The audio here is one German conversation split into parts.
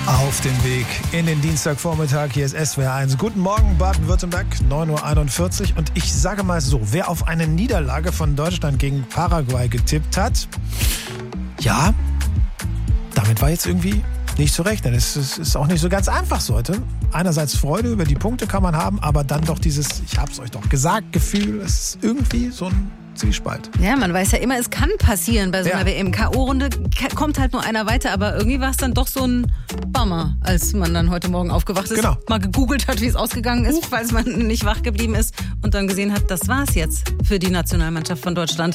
Auf dem Weg in den Dienstagvormittag, hier ist SWR 1. Guten Morgen, Baden-Württemberg, 9.41 Uhr. Und ich sage mal so, wer auf eine Niederlage von Deutschland gegen Paraguay getippt hat, ja, damit war jetzt irgendwie nicht zu rechnen. Es ist auch nicht so ganz einfach so heute. Einerseits Freude über die Punkte kann man haben, aber dann doch dieses, ich hab's euch doch gesagt, Gefühl, es ist irgendwie so ein Zwiespalt. Ja, man weiß ja immer, es kann passieren bei so einer WM-K.O.-Runde. Kommt halt nur einer weiter, aber irgendwie war es dann doch so ein Bummer, als man dann heute Morgen aufgewacht ist, Genau. mal gegoogelt hat, wie es ausgegangen ist, falls man nicht wach geblieben ist und dann gesehen hat, das war's jetzt für die Nationalmannschaft von Deutschland.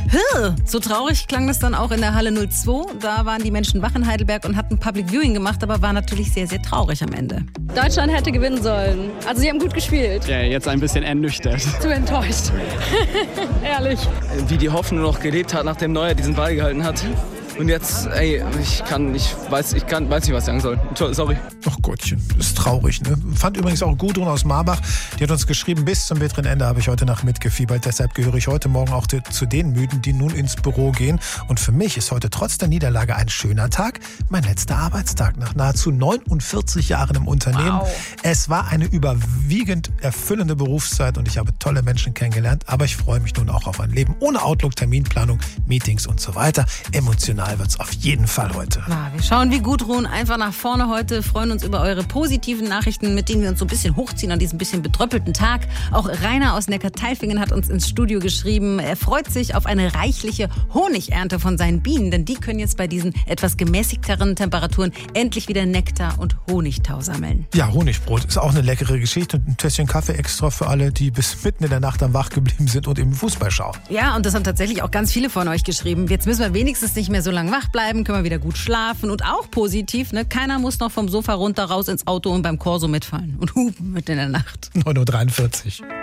So traurig klang das dann auch in der Halle 02. Da waren die Menschen wach in Heidelberg und hatten Public Viewing gemacht, aber war natürlich sehr, sehr traurig am Ende. Deutschland hätte gewinnen sollen. Also sie haben gut gespielt. Ja, jetzt ein bisschen ernüchtert. Zu enttäuscht. Ehrlich. Wie die Hoffnung noch gelebt hat, nachdem Neuer diesen Ball gehalten hat. Und jetzt, ich weiß nicht, was ich sagen soll. Sorry. Ach Gottchen, ist traurig, ne? Fand übrigens auch Gudrun aus Marbach, die hat uns geschrieben, bis zum bitteren Ende habe ich heute Nacht mitgefiebert. Deshalb gehöre ich heute Morgen auch zu den Müden, die nun ins Büro gehen. Und für mich ist heute trotz der Niederlage ein schöner Tag. Mein letzter Arbeitstag nach nahezu 49 Jahren im Unternehmen. Wow. Es war eine überwiegend erfüllende Berufszeit und ich habe tolle Menschen kennengelernt. Aber ich freue mich nun auch auf ein Leben ohne Outlook, Terminplanung, Meetings und so weiter. Emotional wird es auf jeden Fall heute. Ja, wir schauen wie Gudrun einfach nach vorne heute, freuen uns über eure positiven Nachrichten, mit denen wir uns so ein bisschen hochziehen an diesem bisschen betröppelten Tag. Auch Rainer aus Neckarteifingen hat uns ins Studio geschrieben, er freut sich auf eine reichliche Honigernte von seinen Bienen, denn die können jetzt bei diesen etwas gemäßigteren Temperaturen endlich wieder Nektar und Honigtau sammeln. Ja, Honigbrot ist auch eine leckere Geschichte und ein Tässchen Kaffee extra für alle, die bis mitten in der Nacht am wach geblieben sind und im Fußball schauen. Ja, und das haben tatsächlich auch ganz viele von euch geschrieben. Jetzt müssen wir wenigstens nicht mehr so lange wach bleiben, können wir wieder gut schlafen und auch positiv, ne? Keiner muss noch vom Sofa runter raus ins Auto und beim Corso mitfallen und hupen mitten in der Nacht. 9.43 Uhr.